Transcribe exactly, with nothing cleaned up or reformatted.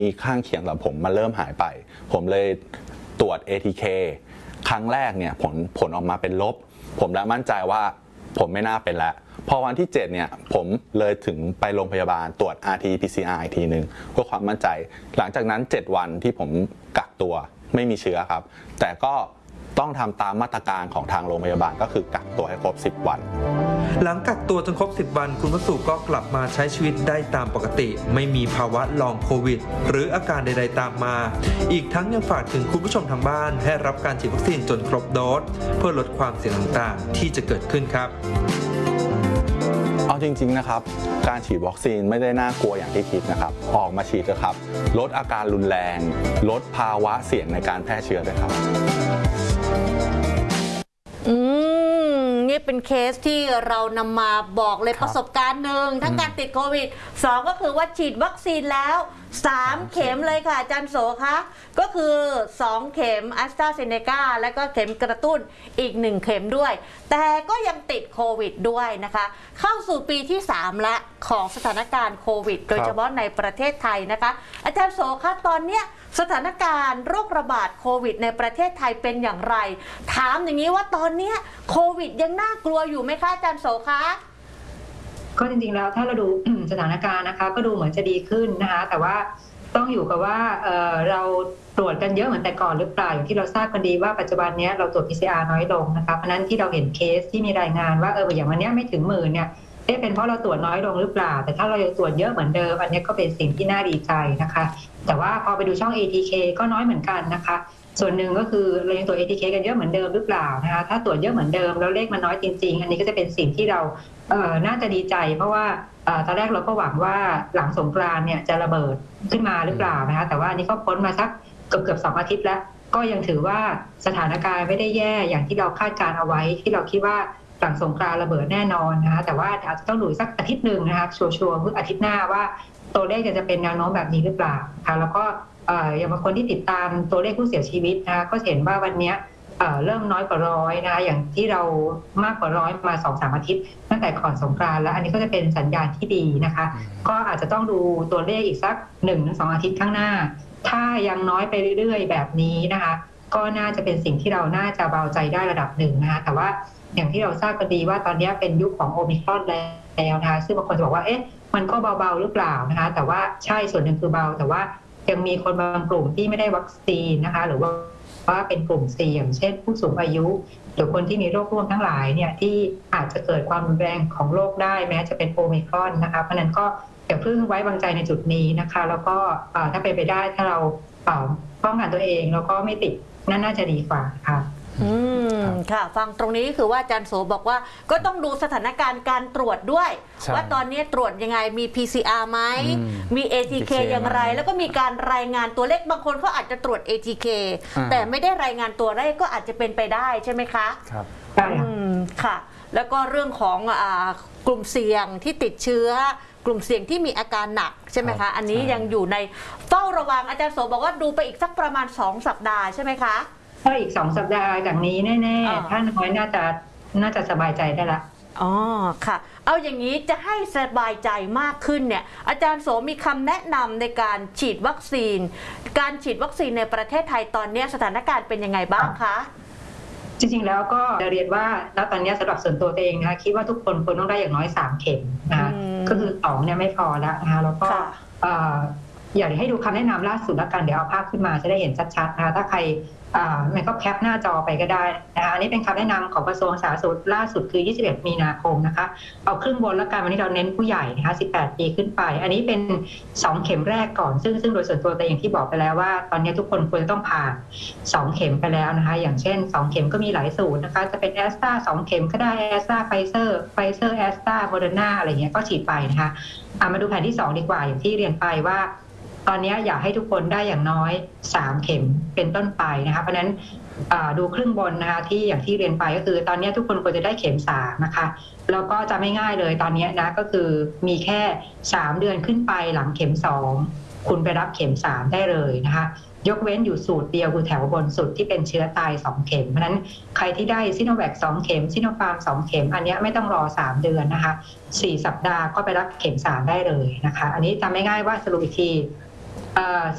มีข้างเคียงกับผมมันเริ่มหายไปผมเลยตรวจ เอ ที เค ครั้งแรกเนี่ยผลผลออกมาเป็นลบผมแล้วมั่นใจว่าผมไม่น่าเป็นแล้วพอวันที่เจ็ดเนี่ยผมเลยถึงไปโรงพยาบาลตรวจ อาร์ ที พี ซี อาร์ อีกทีหนึ่งเพื่อความมั่นใจหลังจากนั้นเจ็ดวันที่ผมกักตัวไม่มีเชื้อครับแต่ก็ต้องทำตามมาตรการของทางโรงพยาบาลก็คือกักตัวให้ครบสิบวันหลังกักตัวจนครบสิบวันคุณวสุก็กลับมาใช้ชีวิตได้ตามปกติไม่มีภาวะลองโควิดหรืออาการใดๆตามมาอีกทั้งยังฝากถึงคุณผู้ชมทางบ้านให้รับการฉีดวัคซีนจนครบโดสเพื่อลดความเสี่ยงต่างๆที่จะเกิดขึ้นครับเอาจริงๆนะครับการฉีดวัคซีนไม่ได้น่ากลัวอย่างที่คิดนะครับออกมาฉีดเถอะครับลดอาการรุนแรงลดภาวะเสี่ยงในการแพร่เชื้อด้วยครับอืมนี่เป็นเคสที่เรานำมาบอกเลยประสบการณ์หนึ่งทั้งการติดโควิดสองก็คือว่าฉีดวัคซีนแล้วสามเข็มเลยค่ะอาจารย์โสคะก็คือสองเข็มแอสตราเซเนกาและก็เข็มกระตุ้นอีกหนึ่งเข็มด้วยแต่ก็ยังติดโควิดด้วยนะคะเข้าสู่ปีที่สามละของสถานการณ์โควิดโดยเฉพาะในประเทศไทยนะคะอาจารย์โสคะตอนเนี้ยสถานการณ์โรคระบาดโควิดในประเทศไทยเป็นอย่างไรถามอย่างนี้ว่าตอนนี้โควิดยังน่ากลัวอยู่ไหมคะอาจารย์โสคะก็จริงๆแล้วถ้าเราดูสถานการณ์นะคะก็ดูเหมือนจะดีขึ้นนะคะแต่ว่าต้องอยู่กับว่า เ, เราตรวจกันเยอะเหมือนแต่ก่อนหรือเปล่าอย่างที่เราทราบกันดีว่าปัจจุบันนี้เราตรวจ พี ซี อาร์ น้อยลงนะคะเพราะนั้นที่เราเห็นเคสที่มีรายงานว่าเอออย่างวันนี้ไม่ถึงหมื่นเนี่ยเป็นเพราะเราตรวจน้อยลงหรือเปล่าแต่ถ้าเรายังตรวจเยอะเหมือนเดิมอันนี้ก็เป็นสิ่งที่น่าดีใจนะคะแต่ว่าพอไปดูช่อง เอ ที เค ก็น้อยเหมือนกันนะคะส่วนหนึ่งก็คือเรายังตรวจ เอ ที เค กันเยอะเหมือนเดิมหรือเปล่านะคะถ้าตรวจเยอะเหมือนเดิมแล้วเลขมันน้อยจริงๆอันนี้ก็จะเป็นสิ่งที่เราเอ่อน่าจะดีใจเพราะว่าตอนแรกเราก็หวังว่าหลังสงกรานต์เนี่ยจะระเบิดขึ้นมาหรือเปล่านะคะแต่ว่าอันนี้ก็พ้นมาสักเกือบเกือบสองอาทิตย์แล้วก็ยังถือว่าสถานการณ์ไม่ได้แย่อย่างที่เราคาดการเอาไว้ที่เราคิดว่าหลังสงกรานต์ระเบิดแน่นอนนะคะแต่ว่าอาจจะต้องดูสักอาทิตย์หนึ่งนะคะชัวร์ๆเพื่ออาทิตย์หน้าว่าตัวเลขจะเป็นแนวโน้มแบบนี้หรือเปล่าค่ะแล้วก็อย่างบางคนที่ติดตามตัวเลขผู้เสียชีวิตนะคะก็เห็นว่าวันนี้เริ่มน้อยกว่าร้อยนะคะอย่างที่เรามากกว่าร้อยมา สองถึงสาม อาทิตย์ตั้งแต่ก่อนสงกรานต์แล้วอันนี้ก็จะเป็นสัญญาณที่ดีนะคะก็อาจจะต้องดูตัวเลขอีกสัก หนึ่งถึงสอง อาทิตย์ข้างหน้าถ้ายังน้อยไปเรื่อยๆแบบนี้นะคะก็น่าจะเป็นสิ่งที่เราน่าจะเบาใจได้ระดับหนึ่งนะคะแต่ว่าอย่างที่เราทราบกันดีว่าตอนนี้เป็นยุคของโอมิครอนแล้วนะคะซึ่งบางคนจะบอกว่าเอ๊ะมันก็เบาๆหรือเปล่านะคะแต่ว่าใช่ส่วนหนึ่งคือเบาแต่ว่ายังมีคนบางกลุ่มที่ไม่ได้วัคซีนนะคะหรือว่าว่าเป็นกลุ่มเสี่ยงเช่นผู้สูงอายุหรือคนที่มีโรคร่วมทั้งหลายเนี่ยที่อาจจะเกิดความรุนแรงของโรคได้แม้จะเป็นโอมิครอนนะคะเพราะนั้นก็อย่าเพิ่งไว้วางใจในจุดนี้นะคะแล้วก็ถ้าเป็นไปได้ถ้าเราป้องกันตัวเองแล้วก็ไม่ติดนั่นน่าจะดีกว่าค่ะอืมค่ะฟังตรงนี้คือว่าอาจารย์โสบอกว่าก็ต้องดูสถานการณ์การตรวจด้วยว่าตอนนี้ตรวจยังไงมี พี ซี อาร์ ไหมมี เอ ที เค อย่างไรแล้วก็มีการรายงานตัวเลขบางคนเขาอาจจะตรวจ เอ ที เค แต่ไม่ได้รายงานตัวเลขก็อาจจะเป็นไปได้ใช่ไหมคะครับอืมค่ะแล้วก็เรื่องของอ่ากลุ่มเสี่ยงที่ติดเชื้อกลุ่มเสี่ยงที่มีอาการหนักใช่ไหมคะอันนี้ยังอยู่ในเฝ้าระวังอาจารย์โสบอกว่าดูไปอีกสักประมาณสองสัปดาห์ใช่ไหมคะถ้าอีกสองสัปดาห์จากนี้แน่ๆถ้าน้อยน่าจะน่าจะสบายใจได้ละอ๋อค่ะเอาอย่างนี้จะให้สบายใจมากขึ้นเนี่ยอาจารย์โสมีคำแนะนำในการฉีดวัคซีนการฉีดวัคซีนในประเทศไทยตอนนี้สถานการณ์เป็นยังไงบ้างคะจริงๆแล้วก็จะเรียนว่าแล้วตอนนี้สำหรับส่วนตัวเองนะคะคิดว่าทุกคนควรต้องได้อย่างน้อยสามเข็มนะคะก็คือสองเนี่ยไม่พอแล้วนะคะแล้วก็อยากให้ดูคำแนะนำล่าสุดแล้วกันเดี๋ยวเอาภาพขึ้นมาจะได้เห็นชัดๆนะคะถ้าใครมันก็แคปหน้าจอไปก็ได้นะคะอันนี้เป็นคำแนะนำของกระทรวงสาธารณสุขล่าสุดคือยี่สิบเอ็ดมีนาคมนะคะเอาครึ่งบนแล้วกันวันนี้เราเน้นผู้ใหญ่นะคะสิบแปดปีขึ้นไปอันนี้เป็นสองเข็มแรกก่อนซึ่งซึ่งโดยส่วนตัวแต่อย่างที่บอกไปแล้วว่าตอนนี้ทุกคนควรจะต้องผ่านสองเข็มไปแล้วนะคะอย่างเช่นสองเข็มก็มีหลายสูตรนะคะจะเป็นแอสตราสองเข็มก็ได้แอสตราไฟเซอร์ไฟเซอร์แอสตราโมเดอร์นาอะไรเงี้ยก็ฉีดไปนะคะมาดูแผนที่สองดีกว่าอย่างที่เรียนไปว่าตอนนี้อยากให้ทุกคนได้อย่างน้อยสามเข็มเป็นต้นไปนะคะเพราะนั้นดูครึ่งบนนะคะที่อย่างที่เรียนไปก็คือตอนนี้ทุกคนควรจะได้เข็มสามนะคะแล้วก็จะไม่ง่ายเลยตอนนี้นะก็คือมีแค่สามเดือนขึ้นไปหลังเข็มสองคุณไปรับเข็มสามได้เลยนะคะยกเว้นอยู่สูตรเดียวคือแถวบนสุดที่เป็นเชื้อตายสองเข็มเพราะนั้นใครที่ได้ซิโนแวคสองเข็มซิโนฟาร์มสองเข็มอันนี้ไม่ต้องรอสามเดือนนะคะสี่สัปดาห์ก็ไปรับเข็มสามได้เลยนะคะอันนี้จำไม่ง่ายว่าสรุปอีกที